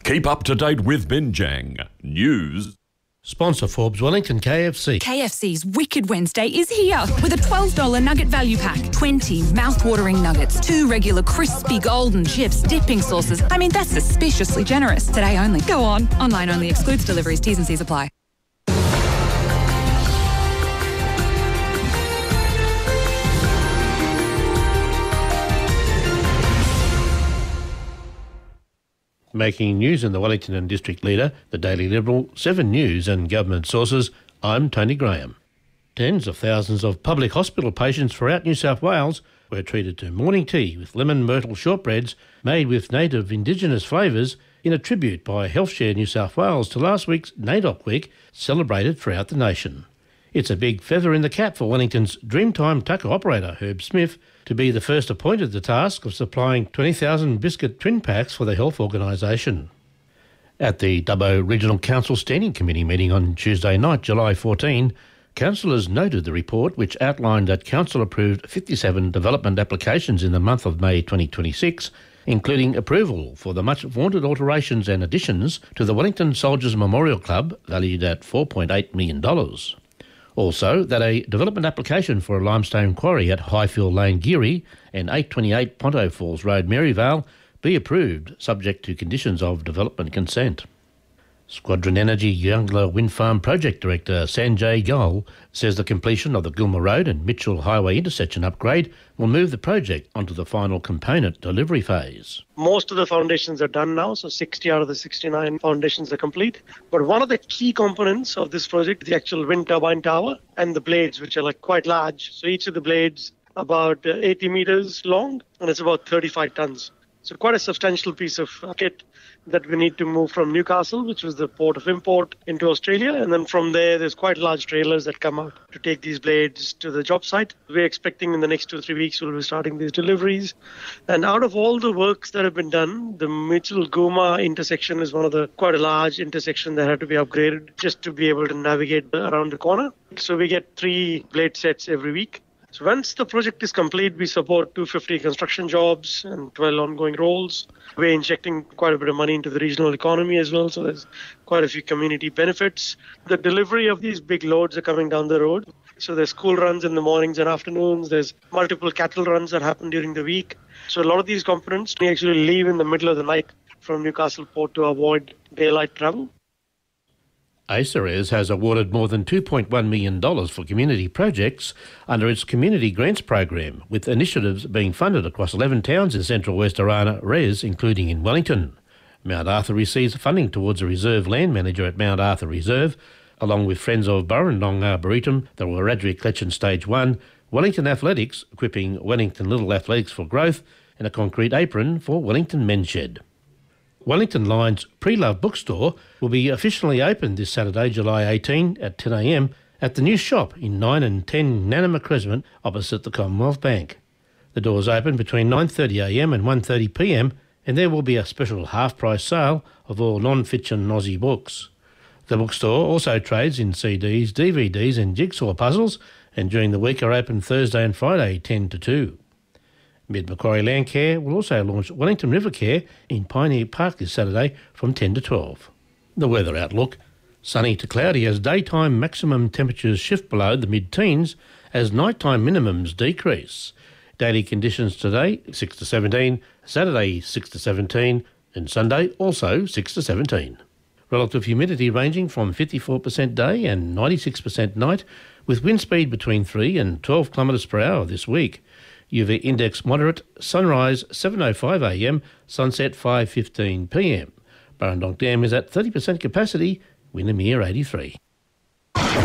Keep up to date with Binjang News. Sponsor Forbes Wellington KFC. KFC's Wicked Wednesday is here with a $12 nugget value pack. 20 mouth-watering nuggets, 2 regular crispy golden chips, dipping sauces. I mean, that's suspiciously generous. Today only. Go on. Online only. Excludes deliveries. T's and C's apply. Making news in the Wellington and District Leader, the Daily Liberal, 7 News and government sources, I'm Tony Graham. Tens of thousands of public hospital patients throughout New South Wales were treated to morning tea with lemon myrtle shortbreads made with native Indigenous flavours in a tribute by HealthShare New South Wales to last week's NAIDOC Week, celebrated throughout the nation. It's a big feather in the cap for Wellington's Dreamtime Tucker operator, Herb Smith, to be the first appointed to the task of supplying 20,000 biscuit twin packs for the health organisation. At the Dubbo Regional Council Standing Committee meeting on Tuesday night, July 14, councillors noted the report which outlined that council approved 57 development applications in the month of May 2026, including approval for the much-vaunted alterations and additions to the Wellington Soldiers Memorial Club, valued at $4.8 million. Also, that a development application for a limestone quarry at Highfield Lane, Geary, and 828 Ponto Falls Road, Maryvale, be approved, subject to conditions of development consent. Squadron Energy Youngler Wind Farm Project Director Sanjay Goel says the completion of the Gilmer Road and Mitchell Highway intersection upgrade will move the project onto the final component delivery phase. Most of the foundations are done now, so 60 out of the 69 foundations are complete. But one of the key components of this project is the actual wind turbine tower and the blades, which are quite large. So each of the blades about 80 metres long, and it's about 35 tonnes. So quite a substantial piece of kit that we need to move from Newcastle, which was the port of import, into Australia. And then from there's quite large trailers that come out to take these blades to the job site. We're expecting in the next 2 or 3 weeks we'll be starting these deliveries. And out of all the works that have been done, the Mitchell-Gooma intersection is one of the quite a large intersection that had to be upgraded just to be able to navigate around the corner. So we get 3 blade sets every week. So once the project is complete, we support 250 construction jobs and 12 ongoing roles. We're injecting quite a bit of money into the regional economy as well, so there's quite a few community benefits. The delivery of these big loads are coming down the road. So there's school runs in the mornings and afternoons. There's multiple cattle runs that happen during the week. So a lot of these components, we actually leave in the middle of the night from Newcastle Port to avoid daylight travel. ACERES has awarded more than $2.1 million for community projects under its Community Grants Program, with initiatives being funded across 11 towns in central West Arana Res, including in Wellington. Mount Arthur receives funding towards a reserve land manager at Mount Arthur Reserve, along with Friends of Burrendong Arboretum, the Wiradjuri Collection Stage 1, Wellington Athletics, equipping Wellington Little Athletics for growth, and a concrete apron for Wellington Men's Shed. Wellington Line's Pre-Love bookstore will be officially opened this Saturday, July 18 at 10 a.m. at the new shop in 9 and 10 Nanama Crescent opposite the Commonwealth Bank. The doors open between 9:30 a.m. and 1:30 p.m. and there will be a special half-price sale of all non-fiction Aussie books. The bookstore also trades in CDs, DVDs and jigsaw puzzles, and during the week are open Thursday and Friday 10 to 2. Mid Macquarie Landcare will also launch Wellington River Care in Pioneer Park this Saturday from 10 to 12. The weather outlook: sunny to cloudy as daytime maximum temperatures shift below the mid-teens as nighttime minimums decrease. Daily conditions today 6 to 17, Saturday 6 to 17 and Sunday also 6 to 17. Relative humidity ranging from 54% day and 96% night, with wind speed between 3 and 12 kilometres per hour this week. UV index moderate, sunrise 7:05 a.m, sunset 5:15 p.m. Burrendong Dam is at 30% capacity, Windermere 83.